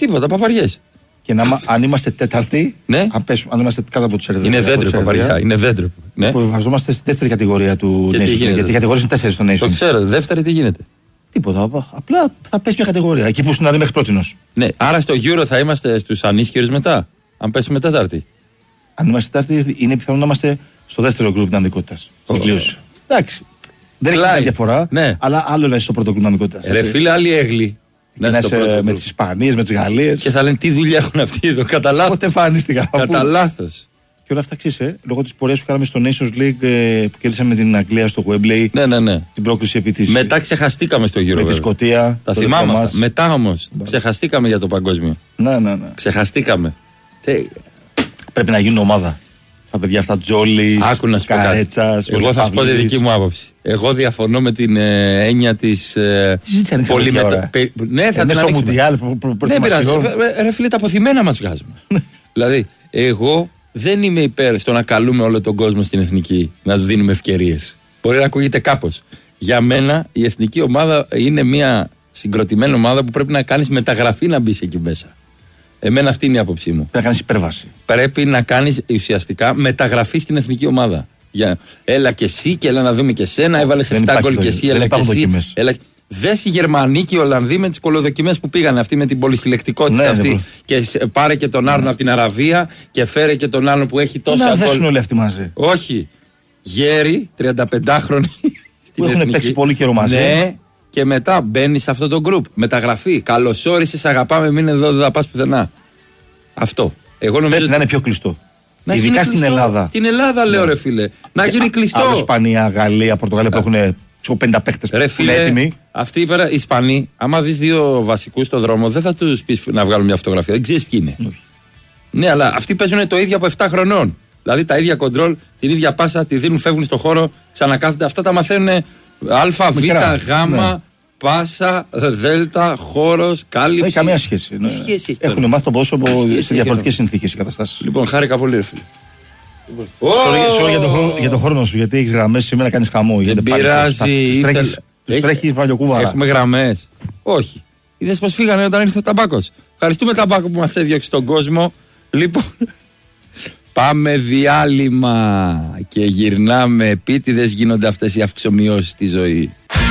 Τίποτα, παπαριές. Και αν είμαστε τέταρτη, ναι. αν είμαστε κάτω από τους Σέρβους. Είναι δέντρο, παπαριά. Είναι δέντρο. Ναι. Υποβιβαζόμαστε στη δεύτερη κατηγορία του Nations League. Γιατί οι κατηγορίες είναι 4 στο Nations. Το ξέρω, δεύτερη τι γίνεται. Τίποτα. Απλά θα πέσει μια κατηγορία. Εκεί που είναι μέχρι πρότινος. Ναι, άρα στο Euro θα είμαστε στους ανίσχυρους μετά. Αν πέσουμε τέταρτη. Αν είμαστε τέταρτη, είναι πιθανό να είμαστε στο δεύτερο γκρουπ δυναμικότητας. Εντάξει. Δεν έχει κάποια διαφορά. Ναι. Αλλά άλλο να είσαι στο πρώτο γκρουπ δυναμικότητας. Ρε φίλε, άλλοι έγλοι. Να είσαι με τις Ισπανίες, με τις Γαλλίες. Και θα λένε τι δουλειά έχουν αυτοί εδώ. Κατά λάθος. Πότε εμφανίστηκα. Κατά λάθος. Και όλα αυτά ξέρεις, λόγω της πορείας που κάναμε στο Nations League που κέρδισαμε την Αγγλία στο Wembley. Ναι. Την πρόκριση επί της. Μετά ξεχαστήκαμε στο Euro. Με τη Σκωτία. Τα θυμάμαι αυτά. Μετά όμως ξεχαστήκαμε για το παγκόσμιο. Ναι. Ξεχαστήκαμε. Πρέπει να γίνουν ομάδα. Τα παιδιά αυτά Τζόλι, Καρέτσας. Εγώ θα σου πω τη δική μου άποψη. Εγώ διαφωνώ με την έννοια της Ναι, θα την ανοίξουμε. Δεν πειράζει. Ρε φίλε, τα αποθυμένα μας βγάζουμε. Δηλαδή, εγώ δεν είμαι υπέρ στο να καλούμε όλο τον κόσμο στην εθνική, να του δίνουμε ευκαιρίες. Μπορεί να ακούγεται κάπως. Για μένα η εθνική ομάδα είναι μια συγκροτημένη ομάδα που πρέπει να κάνεις μεταγραφή να μπεις εκεί μέσα. Εμένα αυτή είναι η άποψή μου. Πρέπει να κάνεις υπέρβαση. Πρέπει να κάνεις ουσιαστικά μεταγραφή στην εθνική ομάδα. Έλα και εσύ και έλα να δούμε και εσένα. Έβαλες 7 γκολ και εσύ, έλα και εσύ. Δες οι Γερμανοί και οι Ολλανδοί με τις κολοδοκιμές που πήγαν. Αυτοί με την πολυσυλλεκτικότητα αυτή. Και πάρε και τον άλλον από την Αραβία και φέρε και τον άλλον που έχει τόσα γκολ. Να δέσουν όλοι αυτοί μαζί. Όχι. Γέροι, 35χρονοι. Που έχουν παίξει πολύ καιρό μαζί. Ναι. Και μετά μπαίνει σε αυτό το γκρουπ. Μεταγραφή. Καλώς όρισες, αγαπάμε, μην εδώ, δεν θα πας πουθενά. Αυτό. Εγώ νομίζω πρέπει να είναι πιο κλειστό. Ειδικά στην Ελλάδα. Στην Ελλάδα, λέω ρε φίλε. Να γίνει κλειστό. Άλλο Ισπανία, Γαλλία, Πορτογαλία που έχουν 50 παίχτες που είναι έτοιμοι. Αυτοί οι Ισπανοί, άμα δεις δύο βασικούς στον δρόμο, δεν θα τους πεις να βγάλουν μια φωτογραφία. Δεν ξέρεις ποιοι είναι. Ναι, αλλά αυτοί παίζουν το ίδιο από 7 χρονών. Δηλαδή τα ίδια κοντρόλ, την ίδια πάσα, τη δίνουν, φεύγουν στο χώρο, ξανακάθονται. Αυτά τα μαθαίνουν Α, Β, Γ, πάσα, δέλτα, χώρος, κάλυψη. Δεν έχει καμία σχέση. Ναι. Σχέση έχουν μάθει το πόσο σε διαφορετικές συνθήκες και καταστάσεις. Λοιπόν, χάρηκα πολύ, ρε φίλε. Για τον χρόνο σου, γιατί έχεις γραμμές σήμερα κάνεις χαμό. Δεν πειράζει. Τους τρέχεις βαλιοκούβαρα. Έχουμε γραμμές. Όχι. Είδες πως φύγανε όταν ήρθε ο Ταμπάκος. Ευχαριστούμε Ταμπάκο που μας έδιωξε στον κόσμο. Λοιπόν, πάμε διάλειμμα και γυρνάμε. Επίτηδες γίνονται αυτές οι αυξομοιώσεις στη ζωή.